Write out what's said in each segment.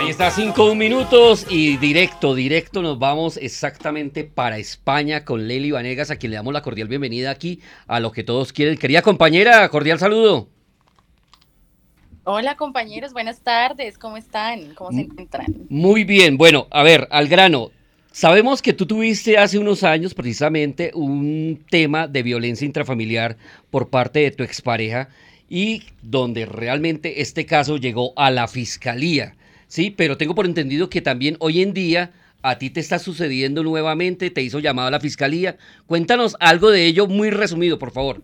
Ahí está, 5 minutos y directo nos vamos exactamente para España con Lely Vanegas, a quien le damos la cordial bienvenida aquí a Lo que todos quieren. Querida compañera, cordial saludo. Hola compañeros, buenas tardes, ¿cómo están? ¿Cómo se encuentran? Muy bien, bueno, a ver, al grano. Sabemos que tú tuviste hace unos años precisamente un tema de violencia intrafamiliar por parte de tu expareja y donde realmente este caso llegó a la fiscalía, ¿sí? Pero tengo por entendido que también hoy en día a ti te está sucediendo nuevamente, te hizo llamado a la fiscalía. Cuéntanos algo de ello muy resumido, por favor.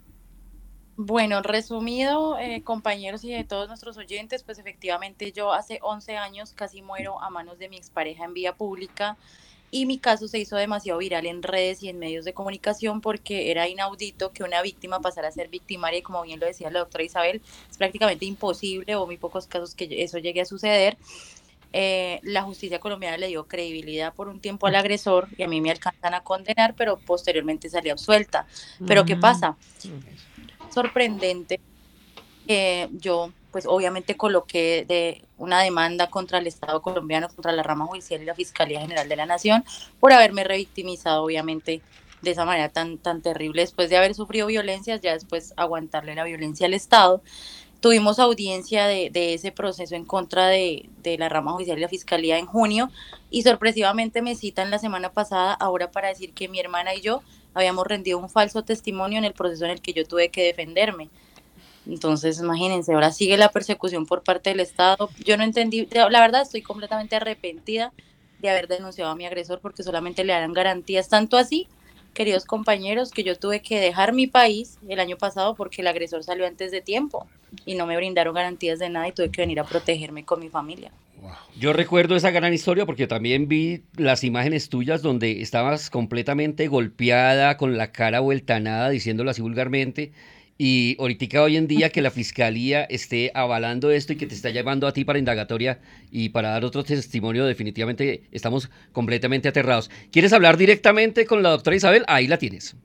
Bueno, resumido, compañeros y de todos nuestros oyentes, pues efectivamente yo hace 11 años casi muero a manos de mi expareja en vía pública y mi caso se hizo demasiado viral en redes y en medios de comunicación porque era inaudito que una víctima pasara a ser victimaria y como bien lo decía la doctora Isabel, es prácticamente imposible o muy pocos casos que eso llegue a suceder. La justicia colombiana le dio credibilidad por un tiempo al agresor y a mí me alcanzan a condenar, pero posteriormente salí absuelta. Pero ¿qué Mm. pasa? Sorprendente que yo, pues obviamente coloqué de una demanda contra el Estado colombiano, contra la rama judicial y la Fiscalía General de la Nación, por haberme revictimizado, obviamente, de esa manera tan terrible, después de haber sufrido violencias, ya después aguantarle la violencia al Estado. Tuvimos audiencia de ese proceso en contra de la rama judicial y la Fiscalía en junio y sorpresivamente me citan la semana pasada ahora para decir que mi hermana y yo habíamos rendido un falso testimonio en el proceso en el que yo tuve que defenderme. Entonces, imagínense, ahora sigue la persecución por parte del Estado. Yo no entendí, la verdad estoy completamente arrepentida de haber denunciado a mi agresor porque solamente le dan garantías, tanto así, queridos compañeros, que yo tuve que dejar mi país el año pasado porque el agresor salió antes de tiempo y no me brindaron garantías de nada y tuve que venir a protegerme con mi familia. Yo recuerdo esa gran historia porque también vi las imágenes tuyas donde estabas completamente golpeada, con la cara vuelta a nada, diciéndolo así vulgarmente. Y ahorita hoy en día que la fiscalía esté avalando esto y que te está llevando a ti para indagatoria y para dar otro testimonio, definitivamente estamos completamente aterrados. ¿Quieres hablar directamente con la doctora Isabel? Ahí la tienes.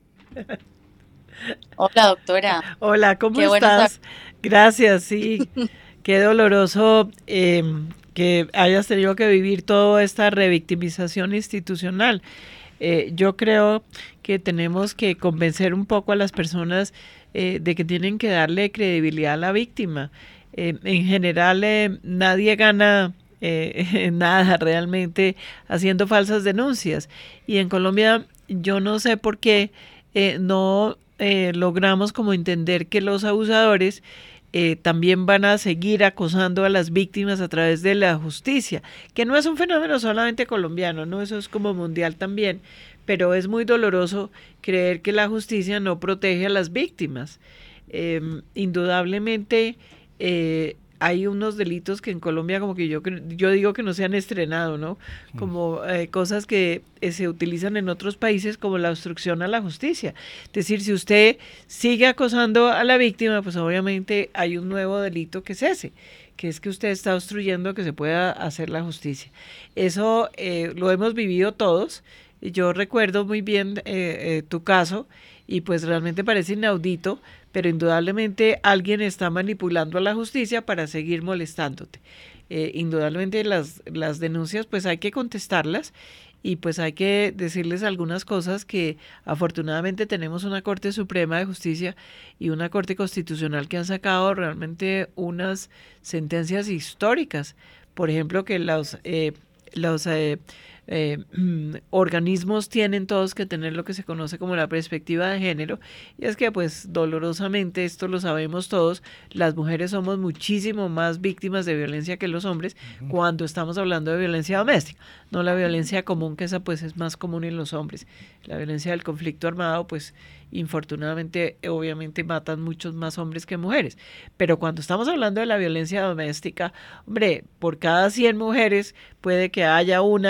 Hola, doctora. Hola, ¿cómo Qué bueno saber. estás? Gracias, sí. Qué doloroso que hayas tenido que vivir toda esta revictimización institucional. Yo creo que tenemos que convencer un poco a las personas de que tienen que darle credibilidad a la víctima. En general, nadie gana nada realmente haciendo falsas denuncias. Y en Colombia yo no sé por qué no logramos como entender que los abusadores también van a seguir acosando a las víctimas a través de la justicia, que no es un fenómeno solamente colombiano, ¿no? Eso es como mundial también, pero es muy doloroso creer que la justicia no protege a las víctimas. Indudablemente hay unos delitos que en Colombia como que yo digo que no se han estrenado, ¿no? Como cosas que se utilizan en otros países como la obstrucción a la justicia. Es decir, si usted sigue acosando a la víctima, pues obviamente hay un nuevo delito que es ese, que es que usted está obstruyendo que se pueda hacer la justicia. Eso lo hemos vivido todos. Yo recuerdo muy bien tu caso y pues realmente parece inaudito, pero indudablemente alguien está manipulando a la justicia para seguir molestándote. Indudablemente las denuncias pues hay que contestarlas y pues hay que decirles algunas cosas que afortunadamente tenemos una Corte Suprema de Justicia y una Corte Constitucional que han sacado realmente unas sentencias históricas. Por ejemplo, que los organismos tienen todos que tener lo que se conoce como la perspectiva de género, y es que pues dolorosamente, esto lo sabemos todos, las mujeres somos muchísimo más víctimas de violencia que los hombres cuando estamos hablando de violencia doméstica, no la violencia común, que esa pues es más común en los hombres. La violencia del conflicto armado pues infortunadamente obviamente matan muchos más hombres que mujeres, pero cuando estamos hablando de la violencia doméstica, hombre, por cada 100 mujeres puede que haya una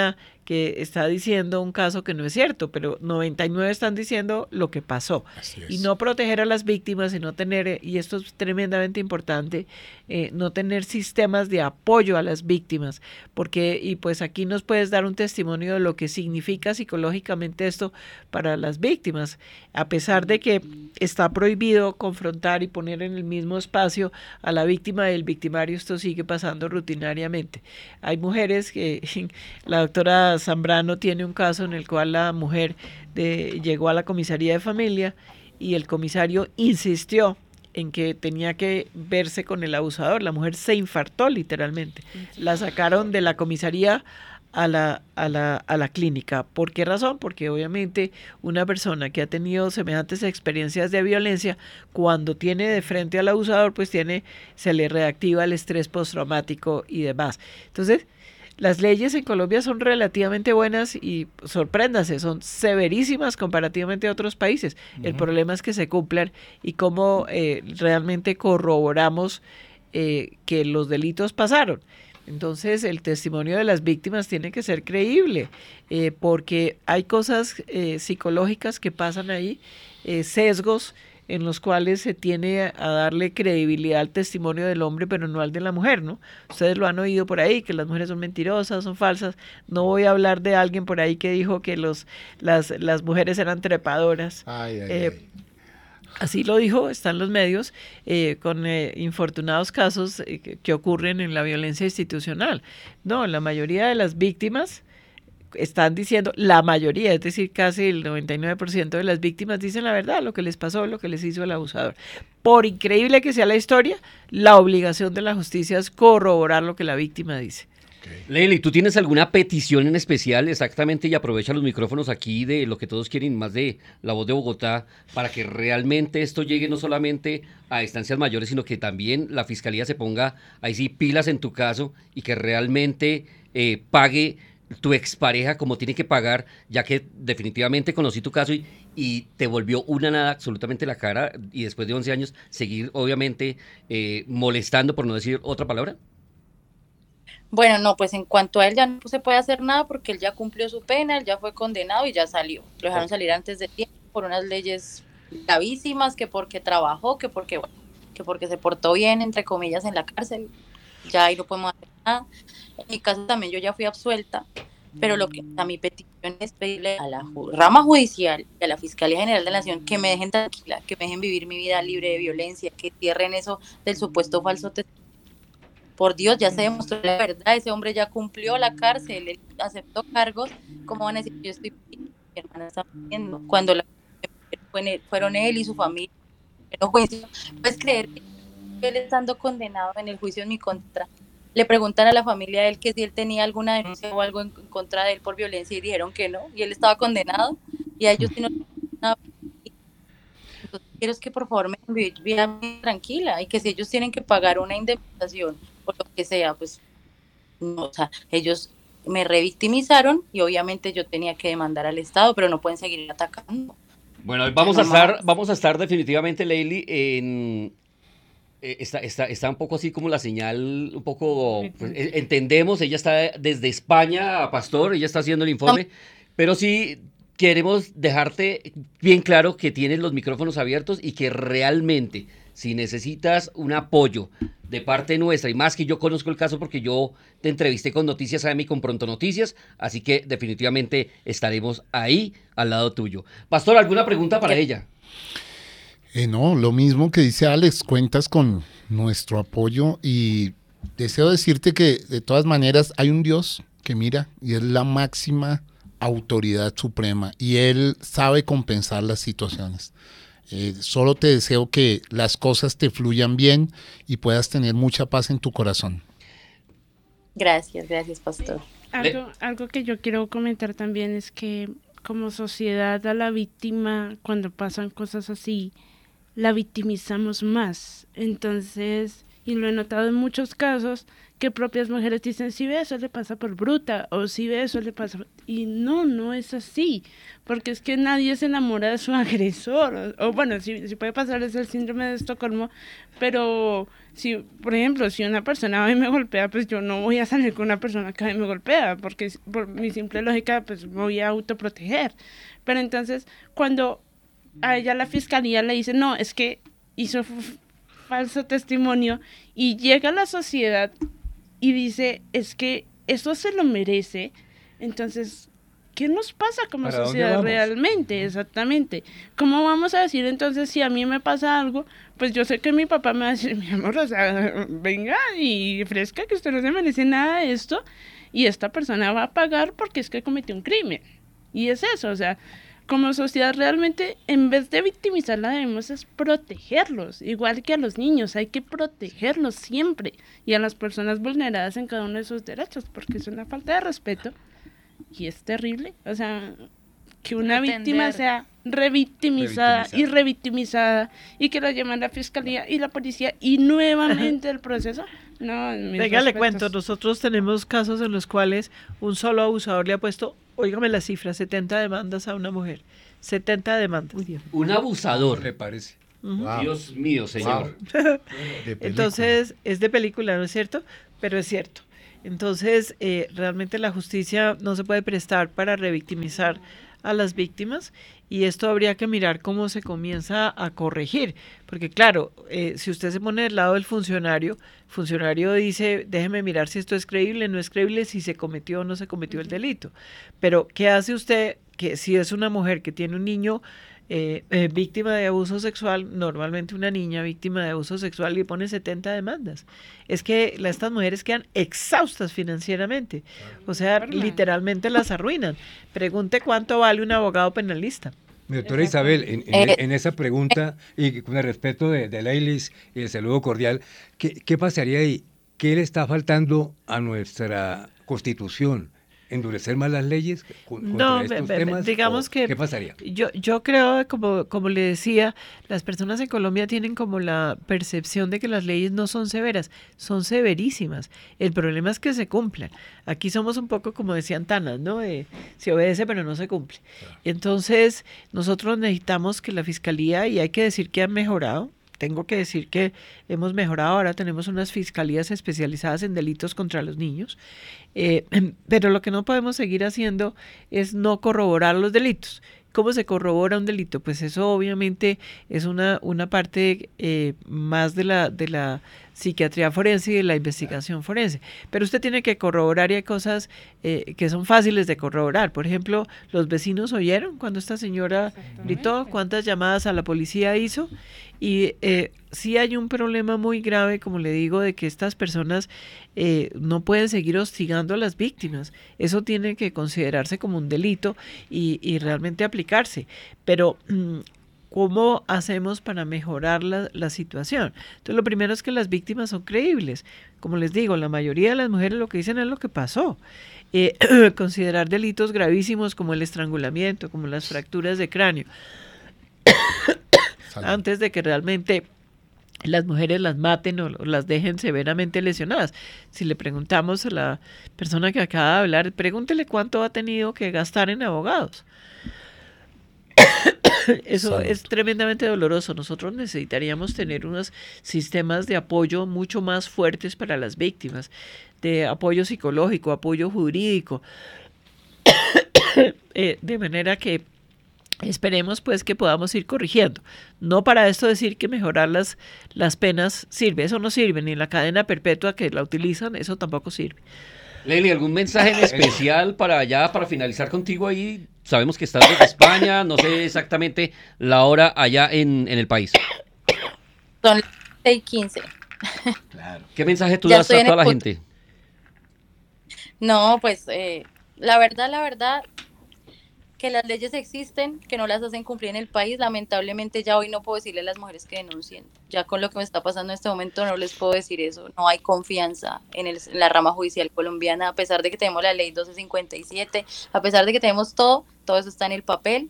que está diciendo un caso que no es cierto, pero 99 están diciendo lo que pasó. Y no proteger a las víctimas y no tener, y esto es tremendamente importante, no tener sistemas de apoyo a las víctimas, porque, y pues aquí nos puedes dar un testimonio de lo que significa psicológicamente esto para las víctimas, a pesar de que está prohibido confrontar y poner en el mismo espacio a la víctima y el victimario, esto sigue pasando rutinariamente. Hay mujeres que, la doctora Zambrano tiene un caso en el cual la mujer llegó a la comisaría de familia y el comisario insistió en que tenía que verse con el abusador. La mujer se infartó literalmente. La sacaron de la comisaría a la clínica. ¿Por qué razón? Porque obviamente una persona que ha tenido semejantes experiencias de violencia, cuando tiene de frente al abusador, pues se le reactiva el estrés postraumático y demás. Entonces, las leyes en Colombia son relativamente buenas y, sorpréndase, son severísimas comparativamente a otros países. El problema es que se cumplan y cómo realmente corroboramos que los delitos pasaron. Entonces, el testimonio de las víctimas tiene que ser creíble, porque hay cosas psicológicas que pasan ahí, sesgos en los cuales se tiene a darle credibilidad al testimonio del hombre, pero no al de la mujer, ¿no? Ustedes lo han oído por ahí, que las mujeres son mentirosas, son falsas. No voy a hablar de alguien por ahí que dijo que las mujeres eran trepadoras. Así lo dijo, están los medios, con infortunados casos que ocurren en la violencia institucional. No, la mayoría de las víctimas están diciendo, la mayoría, es decir, casi el 99% de las víctimas dicen la verdad, lo que les pasó, lo que les hizo el abusador. Por increíble que sea la historia, la obligación de la justicia es corroborar lo que la víctima dice. Leili, ¿tú tienes alguna petición en especial exactamente y aprovecha los micrófonos aquí de lo que todos quieren, más de La Voz de Bogotá, para que realmente esto llegue no solamente a instancias mayores, sino que también la Fiscalía se ponga ahí sí pilas en tu caso y que realmente pague tu expareja como tiene que pagar, ya que definitivamente conocí tu caso y te volvió una nada absolutamente la cara y después de 11 años seguir obviamente molestando, por no decir otra palabra? Bueno, no, pues en cuanto a él ya no se puede hacer nada porque él ya cumplió su pena, él ya fue condenado y ya salió. Lo dejaron salir antes de tiempo por unas leyes gravísimas, que porque trabajó, que porque, bueno, que porque se portó bien, entre comillas, en la cárcel. Ya ahí no podemos hacer nada. En mi caso también yo ya fui absuelta, pero lo que a mi petición es pedirle a la rama judicial y a la Fiscalía General de la Nación que me dejen tranquila, que me dejen vivir mi vida libre de violencia, que cierren eso del supuesto falso testimonio. Por Dios, ya se demostró la verdad, ese hombre ya cumplió la cárcel, él aceptó cargos. ¿Cómo van a decir yo estoy bien, mi hermana está muriendo? Cuando fueron él y su familia en el juicio. ¿Puedes creer que él estando condenado en el juicio en mi contra, le preguntan a la familia de él que si él tenía alguna denuncia o algo en contra de él por violencia y dijeron que no, y él estaba condenado y a ellos sí no nada? Entonces quiero es que por favor me dejen vivir vida tranquila y que si ellos tienen que pagar una indemnización por lo que sea, pues no, o sea, ellos me revictimizaron y obviamente yo tenía que demandar al Estado, pero no pueden seguir atacando. Bueno, vamos a estar definitivamente, Leili, en está un poco así como la señal, un poco, pues, entendemos, ella está desde España, Pastor, ella está haciendo el informe, pero sí queremos dejarte bien claro que tienes los micrófonos abiertos y que realmente, si necesitas un apoyo de parte nuestra, y más que yo conozco el caso porque yo te entrevisté con Noticias AM y con Pronto Noticias, así que definitivamente estaremos ahí al lado tuyo. Pastor, ¿alguna pregunta para ella? No, lo mismo que dice Alex, cuentas con nuestro apoyo y deseo decirte que de todas maneras hay un Dios que mira y es la máxima autoridad suprema y Él sabe compensar las situaciones. Solo te deseo que las cosas te fluyan bien y puedas tener mucha paz en tu corazón. Gracias, pastor. Algo que yo quiero comentar también es que como sociedad a la víctima, cuando pasan cosas así, la victimizamos más. Entonces, y lo he notado en muchos casos, que propias mujeres dicen, si ve eso le pasa por bruta, o si ve eso le pasa, y no es así, porque es que nadie se enamora de su agresor, o bueno, si puede pasar es el síndrome de Estocolmo, pero si, por ejemplo, si una persona a mí me golpea, pues yo no voy a salir con una persona que a mí me golpea, porque por mi simple lógica, pues me voy a autoproteger, pero entonces, cuando a ella la fiscalía le dice, no, es que hizo falso testimonio, y llega a la sociedad y dice, es que eso se lo merece, entonces, ¿qué nos pasa como ¿Para dónde sociedad vamos? realmente? Exactamente. ¿Cómo vamos a decir entonces si a mí me pasa algo? Pues yo sé que mi papá me va a decir, mi amor, o sea, venga y fresca, que usted no se merece nada de esto, y esta persona va a pagar porque es que cometió un crimen. Y es eso, o sea, como sociedad realmente, en vez de victimizarla, debemos es protegerlos, igual que a los niños, hay que protegerlos siempre, y a las personas vulneradas en cada uno de sus derechos, porque es una falta de respeto, y es terrible, o sea, que una víctima sea revictimizada y revictimizada, y que la llaman la fiscalía y la policía, y nuevamente el proceso. No, Venga, le cuento, nosotros tenemos casos en los cuales un solo abusador le ha puesto, óigame la cifra, 70 demandas a una mujer. 70 demandas. Un abusador. Me parece. Wow. Dios mío, señor. De película. Entonces, es de película, ¿no es cierto? Pero es cierto. Entonces, realmente la justicia no se puede prestar para revictimizar a las víctimas, y esto habría que mirar cómo se comienza a corregir, porque claro, si usted se pone del lado del funcionario, el funcionario dice, déjeme mirar si esto es creíble, no es creíble, si se cometió o no se cometió el delito, pero ¿qué hace usted que si es una mujer que tiene un niño víctima de abuso sexual, normalmente una niña víctima de abuso sexual, y pone 70 demandas? Es que estas mujeres quedan exhaustas financieramente, o sea, literalmente las arruinan. Pregunte cuánto vale un abogado penalista. Mi doctora Isabel, en esa pregunta, y con el respeto de Leilis y el saludo cordial, ¿qué pasaría ahí? ¿Qué le está faltando a nuestra Constitución? ¿Endurecer más las leyes contra estos temas? Digamos que ¿qué pasaría? Yo creo, como le decía, las personas en Colombia tienen como la percepción de que las leyes no son severas, son severísimas. El problema es que se cumplan. Aquí somos un poco como decían Tanas, ¿no? Se obedece pero no se cumple. Entonces, nosotros necesitamos que la Fiscalía, y hay que decir que han mejorado, tengo que decir que hemos mejorado, ahora tenemos unas fiscalías especializadas en delitos contra los niños, pero lo que no podemos seguir haciendo es no corroborar los delitos. ¿Cómo se corrobora un delito? Pues eso obviamente es una parte más de la psiquiatría forense y de la investigación forense. Pero usted tiene que corroborar, y hay cosas que son fáciles de corroborar. Por ejemplo, los vecinos oyeron cuando esta señora gritó, cuántas llamadas a la policía hizo, y sí hay un problema muy grave, como le digo, de que estas personas no pueden seguir hostigando a las víctimas. Eso tiene que considerarse como un delito y realmente aplicarse. Pero ¿cómo hacemos para mejorar la situación? Entonces, lo primero es que las víctimas son creíbles. Como les digo, la mayoría de las mujeres lo que dicen es lo que pasó. Considerar delitos gravísimos como el estrangulamiento, como las fracturas de cráneo, antes de que realmente las mujeres las maten o las dejen severamente lesionadas. Si le preguntamos a la persona que acaba de hablar, pregúntele cuánto ha tenido que gastar en abogados. Eso es tremendamente doloroso. Nosotros necesitaríamos tener unos sistemas de apoyo mucho más fuertes para las víctimas, de apoyo psicológico, apoyo jurídico, de manera que esperemos pues que podamos ir corrigiendo. No para esto decir que mejorar las penas sirve, eso no sirve, ni la cadena perpetua que la utilizan, eso tampoco sirve. Leili, ¿algún mensaje en especial para finalizar contigo ahí? Sabemos que estás desde España, no sé exactamente la hora allá en el país. Son las 6:15. Claro. ¿Qué mensaje tú Ya das estoy a en toda la el gente? No, pues la verdad, que las leyes existen, que no las hacen cumplir en el país. Lamentablemente ya hoy no puedo decirle a las mujeres que denuncien. Ya con lo que me está pasando en este momento no les puedo decir eso. No hay confianza en la rama judicial colombiana, a pesar de que tenemos la ley 1257, a pesar de que tenemos todo eso está en el papel.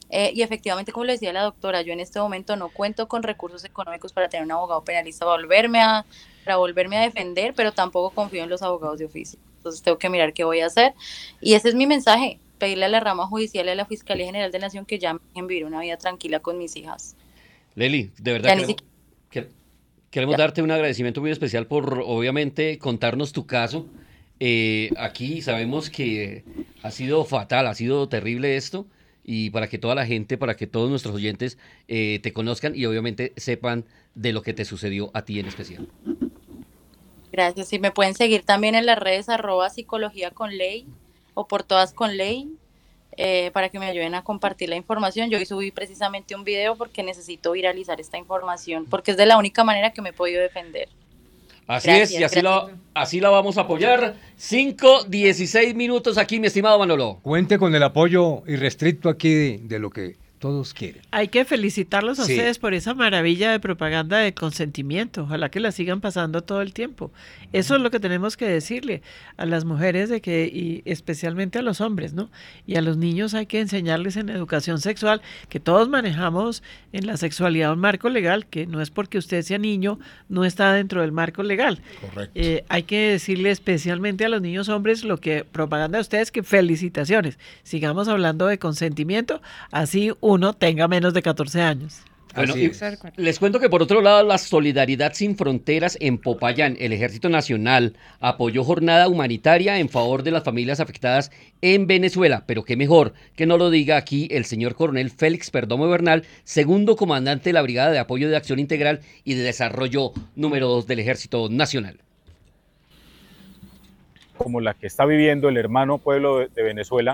Y efectivamente, como lo decía la doctora, yo en este momento no cuento con recursos económicos para tener un abogado penalista para volverme a defender, pero tampoco confío en los abogados de oficio. Entonces tengo que mirar qué voy a hacer. Y ese es mi mensaje, pedirle a la rama judicial y a la Fiscalía General de la Nación que ya me dejen vivir una vida tranquila con mis hijas. Leli, de verdad Ya ni queremos Ya. darte un agradecimiento muy especial por, obviamente, contarnos tu caso. Aquí sabemos que ha sido fatal, ha sido terrible esto, y para que toda la gente, para que todos nuestros oyentes te conozcan y obviamente sepan de lo que te sucedió a ti en especial. Gracias. Y me pueden seguir también en las redes @psicología con ley o por todas con ley, para que me ayuden a compartir la información. Yo hoy subí precisamente un video porque necesito viralizar esta información, porque es de la única manera que me he podido defender. Así Gracias, es, y así la vamos a apoyar. 5:16 minutos aquí, mi estimado Manolo. Cuente con el apoyo irrestricto aquí de lo que todos quieren. Hay que felicitarlos a Sí. ustedes por esa maravilla de propaganda de consentimiento. Ojalá que la sigan pasando todo el tiempo. Eso es lo que tenemos que decirle a las mujeres y especialmente a los hombres, ¿no? Y a los niños hay que enseñarles en educación sexual que todos manejamos en la sexualidad un marco legal, que no es porque usted sea niño, no está dentro del marco legal. Correcto. Hay que decirle especialmente a los niños hombres lo que propaganda de ustedes, que felicitaciones. Sigamos hablando de consentimiento, así uno tenga menos de 14 años. Bueno, Así y es. les cuento que por otro lado, la Solidaridad Sin Fronteras en Popayán, el Ejército Nacional, apoyó jornada humanitaria en favor de las familias afectadas en Venezuela. Pero qué mejor que no lo diga aquí el señor coronel Félix Perdomo Bernal, segundo comandante de la Brigada de Apoyo de Acción Integral y de Desarrollo número 2 del Ejército Nacional. Como la que está viviendo el hermano pueblo de Venezuela,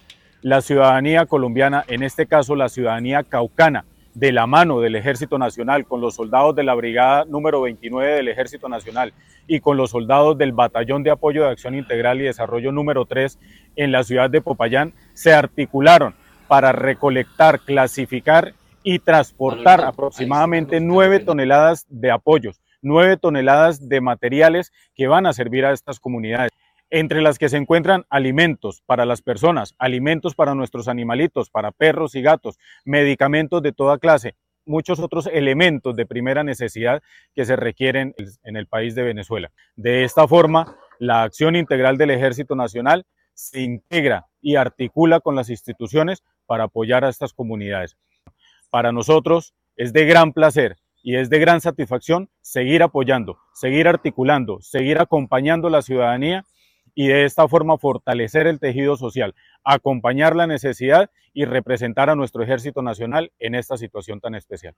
la ciudadanía colombiana, en este caso la ciudadanía caucana, de la mano del Ejército Nacional, con los soldados de la Brigada número 29 del Ejército Nacional y con los soldados del Batallón de Apoyo de Acción Integral y Desarrollo número 3 en la ciudad de Popayán, se articularon para recolectar, clasificar y transportar aproximadamente 9 toneladas de apoyos, 9 toneladas de materiales que van a servir a estas comunidades, entre las que se encuentran alimentos para las personas, alimentos para nuestros animalitos, para perros y gatos, medicamentos de toda clase, muchos otros elementos de primera necesidad que se requieren en el país de Venezuela. De esta forma, la acción integral del Ejército Nacional se integra y articula con las instituciones para apoyar a estas comunidades. Para nosotros es de gran placer y es de gran satisfacción seguir apoyando, seguir articulando, seguir acompañando a la ciudadanía y de esta forma fortalecer el tejido social, acompañar la necesidad y representar a nuestro Ejército Nacional en esta situación tan especial.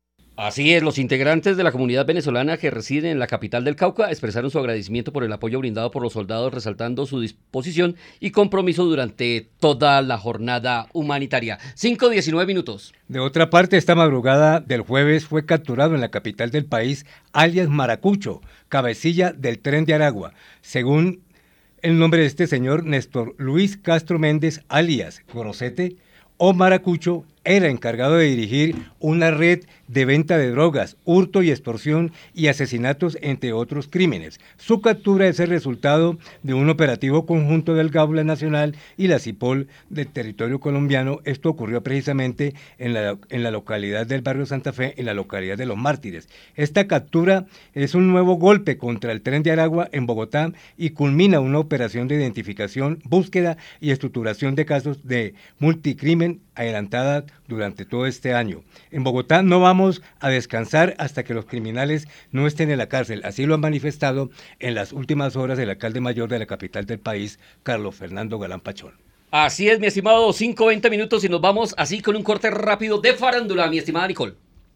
Así es, los integrantes de la comunidad venezolana que residen en la capital del Cauca expresaron su agradecimiento por el apoyo brindado por los soldados, resaltando su disposición y compromiso durante toda la jornada humanitaria. 5:19 minutos. De otra parte, esta madrugada del jueves fue capturado en la capital del país, alias Maracucho, cabecilla del Tren de Aragua. Según el nombre de este señor, Néstor Luis Castro Méndez, alias Gorosete o Maracucho, era encargado de dirigir una red de venta de drogas, hurto y extorsión y asesinatos, entre otros crímenes. Su captura es el resultado de un operativo conjunto del Gaula Nacional y la CIPOL del territorio colombiano. Esto ocurrió precisamente en la localidad del barrio Santa Fe, en la localidad de Los Mártires. Esta captura es un nuevo golpe contra el Tren de Aragua en Bogotá y culmina una operación de identificación, búsqueda y estructuración de casos de multicrimen adelantada durante todo este año. En Bogotá no vamos a descansar hasta que los criminales no estén en la cárcel. Así lo han manifestado en las últimas horas el alcalde mayor de la capital del país, Carlos Fernando Galán Pachón. Así es, mi estimado, 5:20 minutos y nos vamos así con un corte rápido de farándula, mi estimada Nicole.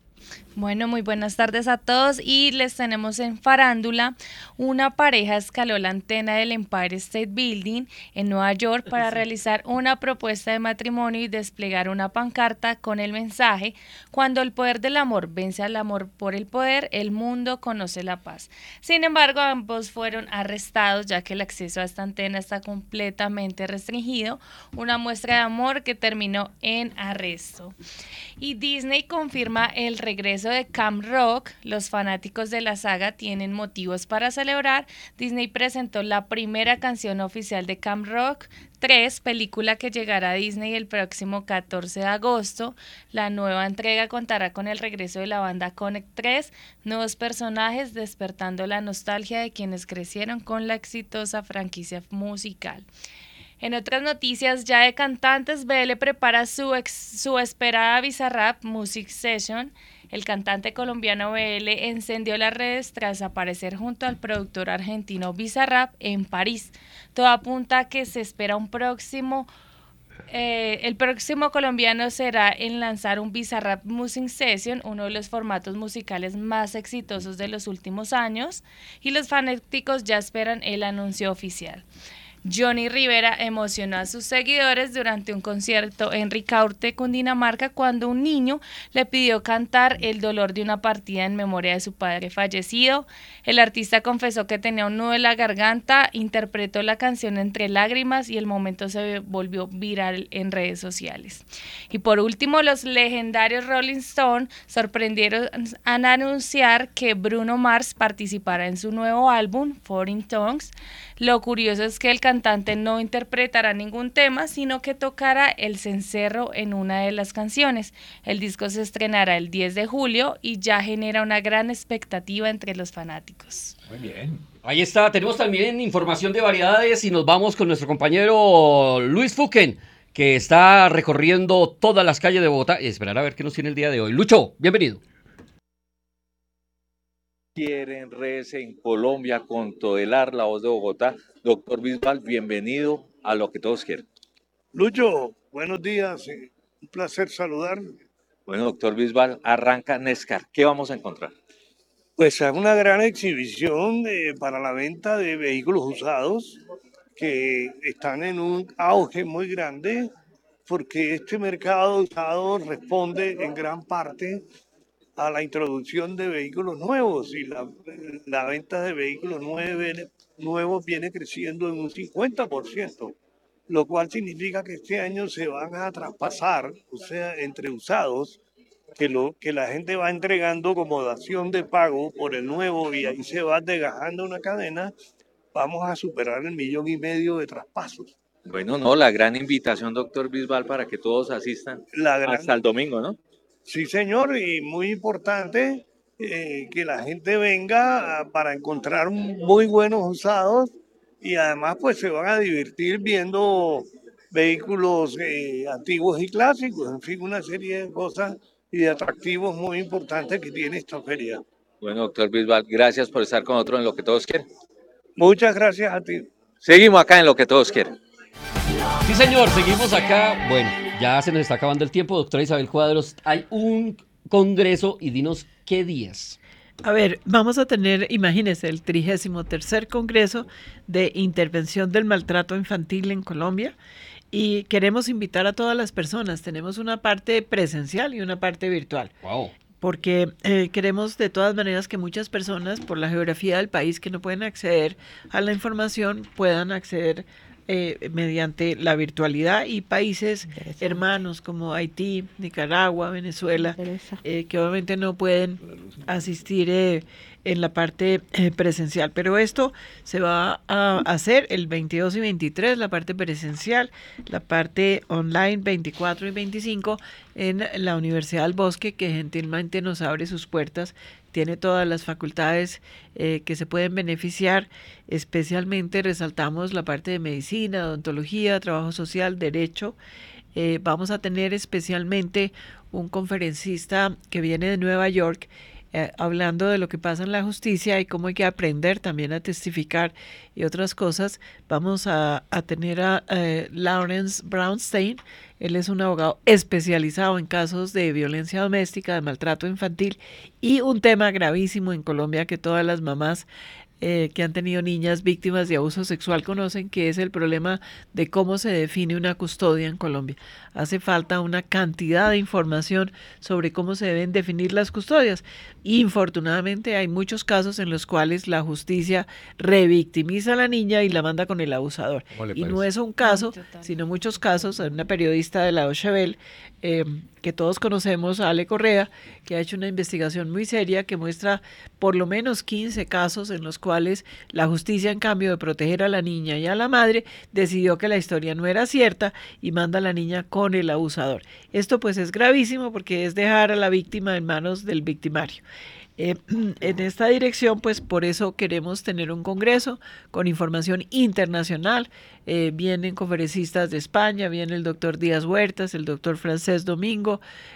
Bueno, muy buenas tardes a todos y les tenemos en farándula. Una pareja escaló la antena del Empire State Building en Nueva York para realizar una propuesta de matrimonio y desplegar una pancarta con el mensaje: cuando el poder del amor vence al amor por el poder, el mundo conoce la paz. Sin embargo, ambos fueron arrestados ya que el acceso a esta antena está completamente restringido, una muestra de amor que terminó en arresto. Y Disney confirma el regreso regreso de Camp Rock, los fanáticos de la saga tienen motivos para celebrar. Disney presentó la primera canción oficial de Camp Rock 3, película que llegará a Disney el próximo 14 de agosto. La nueva entrega contará con el regreso de la banda Connect 3, nuevos personajes, despertando la nostalgia de quienes crecieron con la exitosa franquicia musical. En otras noticias ya de cantantes, BL prepara su esperada Bizarrap Music Session. El cantante colombiano BL encendió las redes tras aparecer junto al productor argentino Bizarrap en París. Todo apunta a que se espera el próximo colombiano será en lanzar un Bizarrap Music Session, uno de los formatos musicales más exitosos de los últimos años, y los fanáticos ya esperan el anuncio oficial. Johnny Rivera emocionó a sus seguidores durante un concierto en Ricaurte, Cundinamarca, cuando un niño le pidió cantar El dolor de una partida en memoria de su padre fallecido. El artista confesó que tenía un nudo en la garganta, interpretó la canción entre lágrimas y el momento se volvió viral en redes sociales. Y por último, los legendarios Rolling Stones sorprendieron al anunciar que Bruno Mars participará en su nuevo álbum, Foreign Tongues. Lo curioso es que el cantante no interpretará ningún tema, sino que tocará el cencerro en una de las canciones. El disco se estrenará el 10 de julio y ya genera una gran expectativa entre los fanáticos. Muy bien. Ahí está, tenemos también información de variedades y nos vamos con nuestro compañero Luis Fuquen, que está recorriendo todas las calles de Bogotá. Y esperar a ver qué nos tiene el día de hoy. Lucho, bienvenido. Quieren redes en Colombia con Todelar, la voz de Bogotá. Doctor Bisbal, bienvenido a Lo que Todos Quieren. Lucho, buenos días, un placer saludar. Bueno, doctor Bisbal, arranca Nescar. ¿Qué vamos a encontrar? Pues es una gran exhibición para la venta de vehículos usados que están en un auge muy grande porque este mercado usado responde en gran parte a la introducción de vehículos nuevos y la venta de vehículos nuevos viene creciendo en un 50%, lo cual significa que este año se van a traspasar, o sea, entre usados, que la gente va entregando como dación de pago por el nuevo y ahí se va desgajando una cadena, vamos a superar el 1,5 millones de traspasos. Bueno, no, la gran invitación, doctor Bisbal, para que todos asistan hasta el domingo, ¿no? Sí, señor, y muy importante que la gente venga para encontrar muy buenos usados y además pues se van a divertir viendo vehículos antiguos y clásicos, en fin, una serie de cosas y de atractivos muy importantes que tiene esta feria. Bueno, doctor Bisbal, gracias por estar con nosotros en Lo que Todos Quieren. Muchas gracias a ti. Seguimos acá en Lo que Todos Quieren. Sí, señor, seguimos acá. Bueno, ya se nos está acabando el tiempo, doctora Isabel Cuadros. Hay un congreso y dinos qué días. A ver, vamos a tener, imagínense, el 33º Congreso de Intervención del Maltrato Infantil en Colombia y queremos invitar a todas las personas. Tenemos una parte presencial y una parte virtual. Wow. Porque queremos de todas maneras que muchas personas, por la geografía del país que no pueden acceder a la información, puedan acceder mediante la virtualidad y países hermanos como Haití, Nicaragua, Venezuela, que obviamente no pueden asistir en la parte presencial. Pero esto se va a hacer el 22 y 23, la parte presencial, la parte online 24 y 25 en la Universidad del Bosque, que gentilmente nos abre sus puertas. Tiene todas las facultades que se pueden beneficiar, especialmente resaltamos la parte de medicina, odontología, trabajo social, derecho. Vamos a tener especialmente un conferencista que viene de Nueva York, hablando de lo que pasa en la justicia y cómo hay que aprender también a testificar y otras cosas. Vamos a tener a Lawrence Brownstein. Él es un abogado especializado en casos de violencia doméstica, de maltrato infantil y un tema gravísimo en Colombia que todas las mamás que han tenido niñas víctimas de abuso sexual conocen que es el problema de cómo se define una custodia en Colombia. Hace falta una cantidad de información sobre cómo se deben definir las custodias. Infortunadamente hay muchos casos en los cuales la justicia revictimiza a la niña y la manda con el abusador. Y no es un caso, sino muchos casos. Hay una periodista de la Deutsche Welle, que todos conocemos, Ale Correa, que ha hecho una investigación muy seria que muestra por lo menos 15 casos en los cuales la justicia, en cambio de proteger a la niña y a la madre, decidió que la historia no era cierta y manda a la niña con el abusador. Esto pues es gravísimo porque es dejar a la víctima en manos del victimario. En esta dirección, pues por eso queremos tener un congreso con información internacional. Vienen conferencistas de España, viene el doctor Díaz Huertas, el doctor Francés Domingo,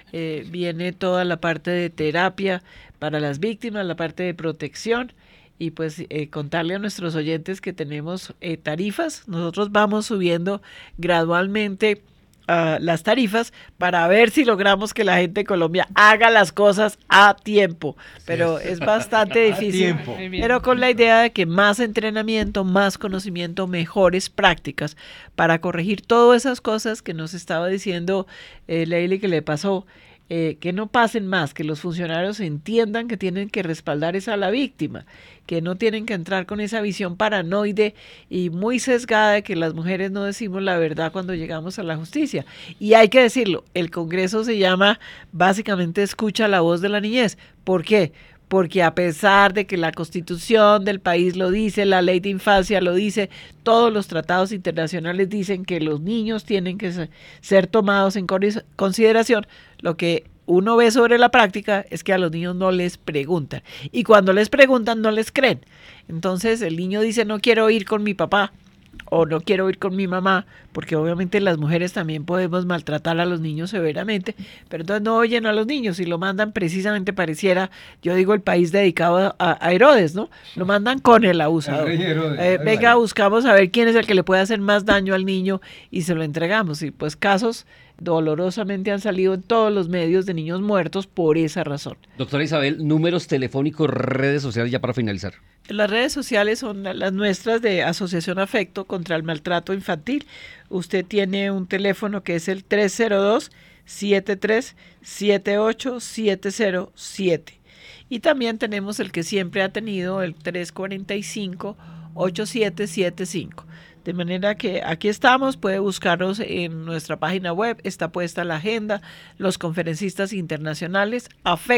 viene toda la parte de terapia para las víctimas, la parte de protección. Y pues contarle a nuestros oyentes que tenemos tarifas. Nosotros vamos subiendo gradualmente las tarifas para ver si logramos que la gente de Colombia haga las cosas a tiempo, pero es bastante difícil, pero con la idea de que más entrenamiento, más conocimiento, mejores prácticas para corregir todas esas cosas que nos estaba diciendo Leili que le pasó. Que no pasen más, que los funcionarios entiendan que tienen que respaldar a la víctima, que no tienen que entrar con esa visión paranoide y muy sesgada de que las mujeres no decimos la verdad cuando llegamos a la justicia. Y hay que decirlo, el Congreso se llama básicamente Escucha la voz de la niñez. ¿Por qué? Porque a pesar de que la Constitución del país lo dice, la Ley de Infancia lo dice, todos los tratados internacionales dicen que los niños tienen que ser tomados en consideración, lo que uno ve sobre la práctica es que a los niños no les preguntan. Y cuando les preguntan no les creen. Entonces el niño dice no quiero ir con mi papá o no quiero ir con mi mamá, porque obviamente las mujeres también podemos maltratar a los niños severamente, pero entonces no oyen a los niños y lo mandan precisamente, pareciera, yo digo el país dedicado a Herodes, ¿no? Lo mandan con el abusador. Venga, buscamos a ver quién es el que le puede hacer más daño al niño y se lo entregamos. Y pues casos dolorosamente han salido en todos los medios de niños muertos por esa razón. Doctora Isabel, números telefónicos, redes sociales ya para finalizar. Las redes sociales son las nuestras de Asociación Afecto contra el Maltrato Infantil. Usted tiene un teléfono que es el 302-7378-707. Y también tenemos el que siempre ha tenido, el 345-8775. De manera que aquí estamos, puede buscarnos en nuestra página web, está puesta la agenda, los conferencistas internacionales,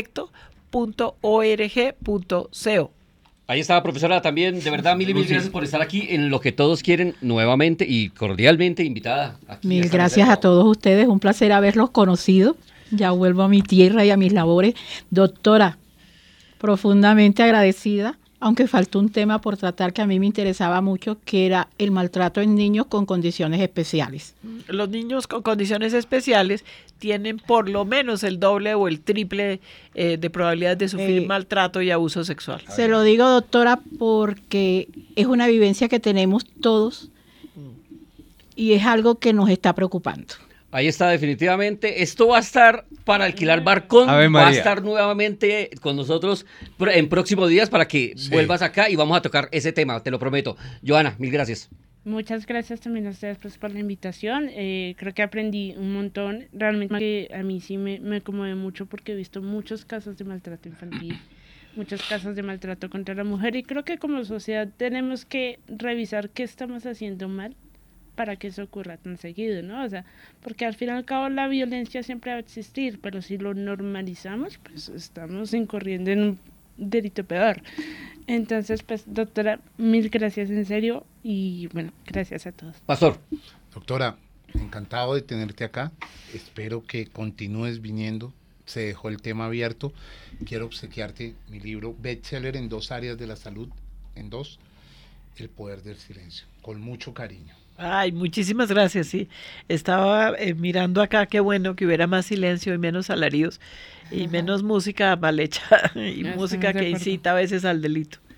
afecto.org.co. Ahí está, profesora, también, de verdad, mil gracias por estar aquí en Lo que Todos Quieren, nuevamente y cordialmente invitada. Mil gracias a todos ustedes, un placer haberlos conocido. Ya vuelvo a mi tierra y a mis labores. Doctora, profundamente agradecida, aunque faltó un tema por tratar que a mí me interesaba mucho, que era el maltrato en niños con condiciones especiales. Los niños con condiciones especiales tienen por lo menos el doble o el triple de probabilidades de sufrir maltrato y abuso sexual. Se lo digo, doctora, porque es una vivencia que tenemos todos y es algo que nos está preocupando. Ahí está, definitivamente. Esto va a estar para alquilar Barcón. Va a estar nuevamente con nosotros en próximos días para que vuelvas acá y vamos a tocar ese tema, te lo prometo. Joana, mil gracias. Muchas gracias también a ustedes pues, por la invitación. Creo que aprendí un montón. Realmente a mí sí me conmueve mucho porque he visto muchos casos de maltrato infantil, muchos casos de maltrato contra la mujer y creo que como sociedad tenemos que revisar qué estamos haciendo mal para que eso ocurra tan seguido, ¿no? O sea, porque al fin y al cabo la violencia siempre va a existir, pero si lo normalizamos, pues estamos incurriendo en un delito peor. Entonces, pues, doctora, mil gracias en serio y, bueno, gracias a todos. Pastor. Doctora, encantado de tenerte acá. Espero que continúes viniendo. Se dejó el tema abierto. Quiero obsequiarte mi libro bestseller en 2 áreas de la salud, en 2, El poder del silencio, con mucho cariño. Ay, muchísimas gracias, sí. Estaba mirando acá, qué bueno que hubiera más silencio y menos alaridos y menos música mal hecha y música que incita a veces al delito.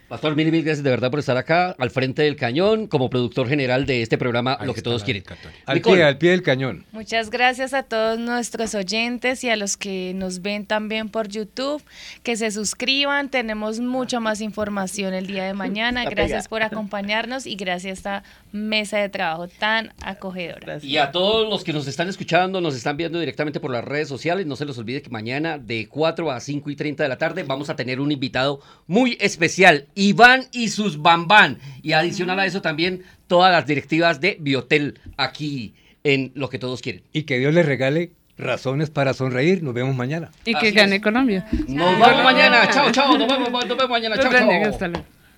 Pastor, mil gracias de verdad por estar acá, al frente del cañón, como productor general de este programa, Lo que todos quieren. Al pie del cañón. Muchas gracias a todos nuestros oyentes y a los que nos ven también por YouTube, que se suscriban, tenemos mucha más información el día de mañana. Gracias por acompañarnos y gracias a esta mesa de trabajo tan acogedora. Y a todos los que nos están escuchando, nos están viendo directamente por las redes sociales, no se les olvide que mañana de 4 a 5:30 de la tarde vamos a tener un invitado muy especial, Iván y sus Bambán, y adicional a eso también todas las directivas de Biotel aquí en Lo que todos quieren. Y que Dios les regale razones para sonreír. Nos vemos mañana. Y que gane Colombia. Nos vemos mañana. Chao, chao. Nos vemos mañana. Chao, chao.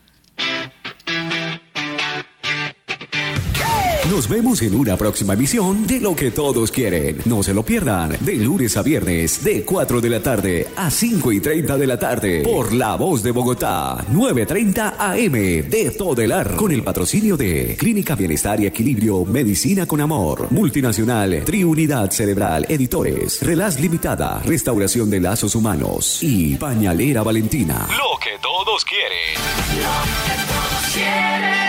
Nos vemos en una próxima emisión de Lo que todos quieren. No se lo pierdan, de lunes a viernes, de 4 de la tarde a 5:30 de la tarde, por La Voz de Bogotá, 9:30 AM, de Todelar, con el patrocinio de Clínica Bienestar y Equilibrio, Medicina con Amor, Multinacional, Triunidad Cerebral, Editores, Relaz Limitada, Restauración de Lazos Humanos y Pañalera Valentina. Lo que todos quieren. Lo que todos quieren.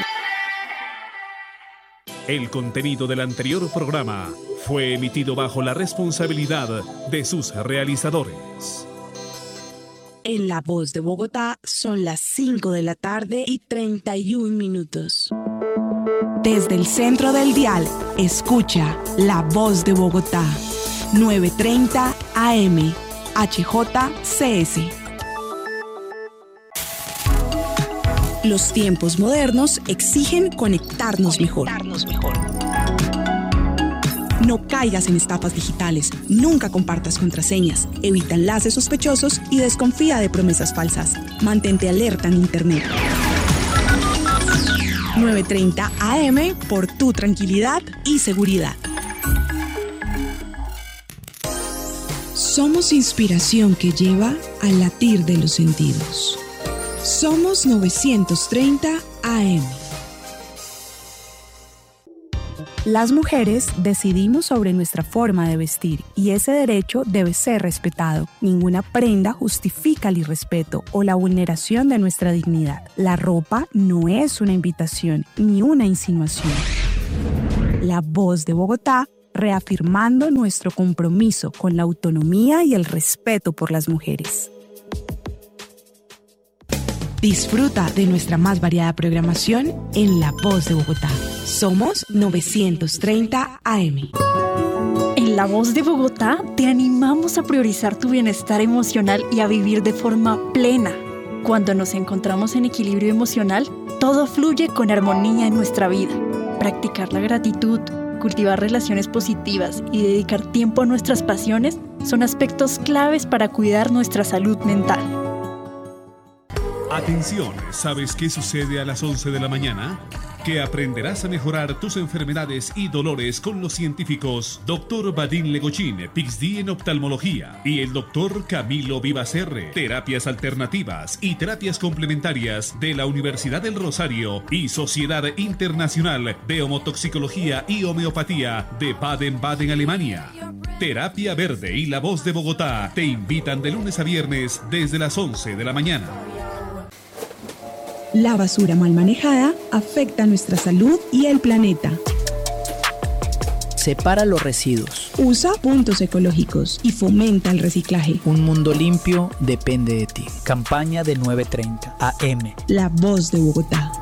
El contenido del anterior programa fue emitido bajo la responsabilidad de sus realizadores. En La Voz de Bogotá son las 5 de la tarde y 31 minutos. Desde el centro del dial, escucha La Voz de Bogotá, 9:30 AM, HJCS. Los tiempos modernos exigen conectarnos mejor. No caigas en estafas digitales, nunca compartas contraseñas, evita enlaces sospechosos y desconfía de promesas falsas. Mantente alerta en Internet. 9:30 AM por tu tranquilidad y seguridad. Somos inspiración que lleva al latir de los sentidos. Somos 930 AM. Las mujeres decidimos sobre nuestra forma de vestir y ese derecho debe ser respetado. Ninguna prenda justifica el irrespeto o la vulneración de nuestra dignidad. La ropa no es una invitación ni una insinuación. La Voz de Bogotá, reafirmando nuestro compromiso con la autonomía y el respeto por las mujeres. Disfruta de nuestra más variada programación en La Voz de Bogotá. Somos 930 AM. En La Voz de Bogotá te animamos a priorizar tu bienestar emocional y a vivir de forma plena. Cuando nos encontramos en equilibrio emocional, todo fluye con armonía en nuestra vida. Practicar la gratitud, cultivar relaciones positivas y dedicar tiempo a nuestras pasiones son aspectos claves para cuidar nuestra salud mental. Atención, ¿sabes qué sucede a las 11 de la mañana? Que aprenderás a mejorar tus enfermedades y dolores con los científicos Dr. Badín Legochín, PhD en oftalmología, y el Dr. Camilo Vivacerre, terapias alternativas y terapias complementarias de la Universidad del Rosario y Sociedad Internacional de Homotoxicología y Homeopatía de Baden-Baden, Alemania. Terapia Verde y La Voz de Bogotá te invitan de lunes a viernes desde las 11 de la mañana. La basura mal manejada afecta nuestra salud y el planeta. Separa los residuos. Usa puntos ecológicos y fomenta el reciclaje. Un mundo limpio depende de ti. Campaña de 930 AM. La Voz de Bogotá.